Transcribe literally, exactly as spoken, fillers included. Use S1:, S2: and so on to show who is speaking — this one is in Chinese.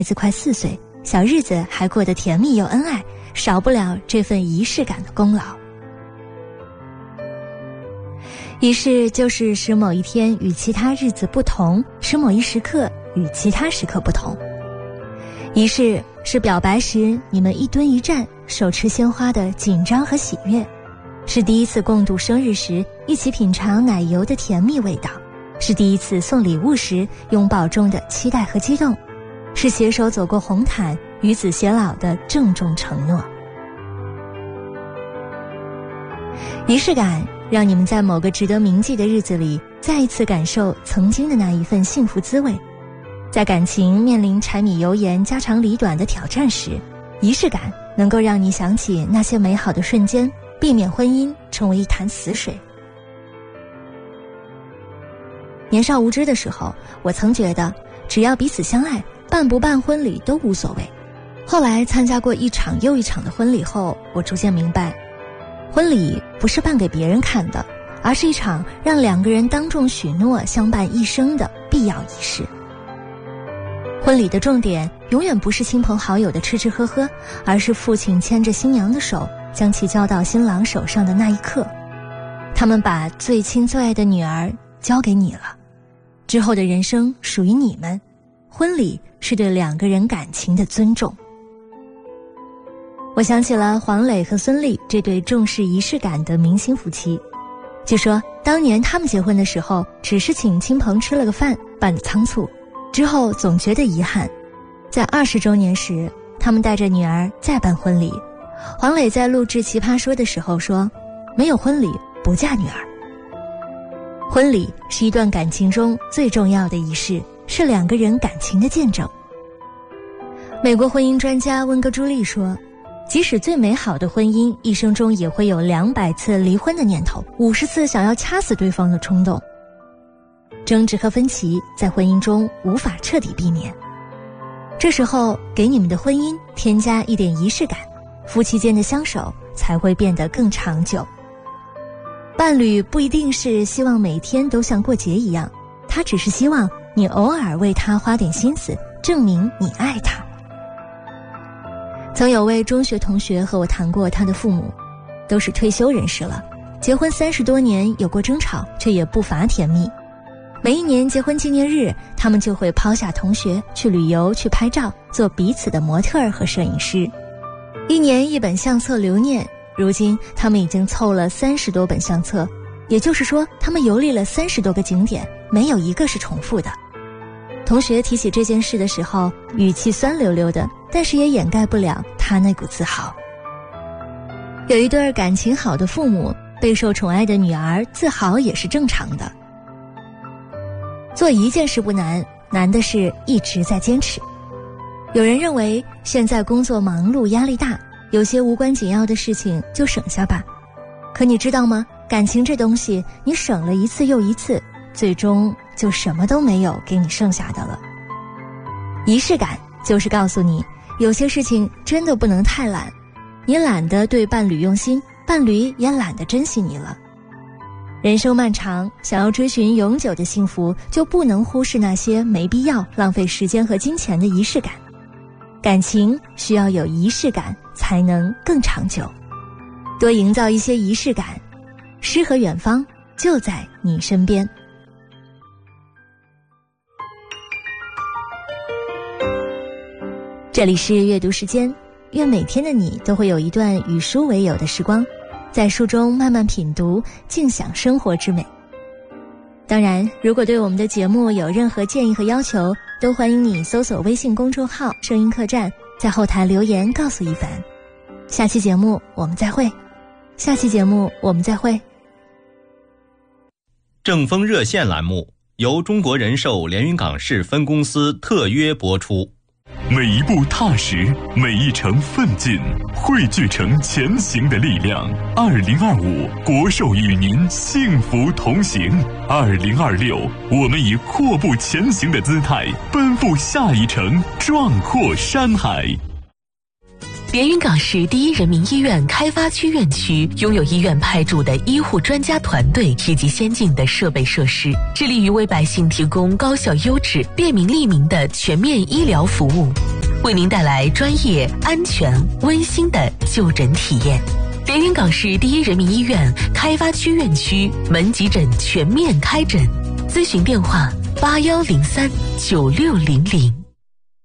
S1: 儿子快四岁，小日子还过得甜蜜又恩爱，少不了这份仪式感的功劳。仪式就是使某一天与其他日子不同，使某一时刻与其他时刻不同。仪式是表白时你们一蹲一站，手持鲜花的紧张和喜悦，是第一次共度生日时一起品尝奶油的甜蜜味道，是第一次送礼物时拥抱中的期待和激动，是携手走过红毯与子偕老的郑重承诺。仪式感让你们在某个值得铭记的日子里再一次感受曾经的那一份幸福滋味。在感情面临柴米油盐家长里短的挑战时，仪式感能够让你想起那些美好的瞬间，避免婚姻成为一潭死水。年少无知的时候，我曾觉得只要彼此相爱，办不办婚礼都无所谓。后来参加过一场又一场的婚礼后，我逐渐明白，婚礼不是办给别人看的，而是一场让两个人当众许诺相伴一生的必要仪式。婚礼的重点永远不是亲朋好友的吃吃喝喝，而是父亲牵着新娘的手，将其交到新郎手上的那一刻。他们把最亲最爱的女儿交给你了，之后的人生属于你们。婚礼是对两个人感情的尊重。我想起了黄磊和孙俪这对重视仪式感的明星夫妻。据说当年他们结婚的时候，只是请亲朋吃了个饭，办得仓促，之后总觉得遗憾。在二十周年时，他们带着女儿再办婚礼。黄磊在录制《奇葩说》的时候说，没有婚礼不嫁女儿。婚礼是一段感情中最重要的仪式，是两个人感情的见证。美国婚姻专家温格朱莉说，即使最美好的婚姻，一生中也会有两百次离婚的念头，五十次想要掐死对方的冲动。争执和分歧在婚姻中无法彻底避免，这时候给你们的婚姻添加一点仪式感，夫妻间的相守才会变得更长久。伴侣不一定是希望每天都像过节一样，他只是希望你偶尔为他花点心思，证明你爱他。曾有位中学同学和我谈过他的父母，都是退休人士了，结婚三十多年，有过争吵，却也不乏甜蜜。每一年结婚纪念日，他们就会抛下同学去旅游，去拍照，做彼此的模特儿和摄影师。一年一本相册留念，如今他们已经凑了三十多本相册，也就是说他们游历了三十多个景点，没有一个是重复的。同学提起这件事的时候，语气酸溜溜的，但是也掩盖不了他那股自豪。有一对感情好的父母，备受宠爱的女儿自豪也是正常的。做一件事不难，难的是一直在坚持。有人认为现在工作忙碌压力大，有些无关紧要的事情就省下吧。可你知道吗？感情这东西，你省了一次又一次，最终就什么都没有给你剩下的了。仪式感就是告诉你，有些事情真的不能太懒，你懒得对伴侣用心，伴侣也懒得珍惜你了。人生漫长，想要追寻永久的幸福，就不能忽视那些没必要浪费时间和金钱的仪式感。感情需要有仪式感才能更长久，多营造一些仪式感，诗和远方就在你身边。这里是阅读时间，愿每天的你都会有一段与书为友的时光，在书中慢慢品读，静享生活之美。当然，如果对我们的节目有任何建议和要求，都欢迎你搜索微信公众号声音客栈，在后台留言告诉一凡。下期节目我们再会，下期节目我们再会。
S2: 正风热线栏目由中国人寿连云港市分公司特约播出。
S3: 每一步踏实，每一程奋进，汇聚成前行的力量。二零二五，国寿与您幸福同行。二零二六，我们以阔步前行的姿态，奔赴下一程壮阔山海。
S4: 连云港市第一人民医院开发区院区拥有医院派驻的医护专家团队以及先进的设备设施，致力于为百姓提供高效优质、便民利民的全面医疗服务，为您带来专业、安全、温馨的就诊体验。连云港市第一人民医院开发区院区门急诊全面开诊，咨询电话八幺零三九六零零。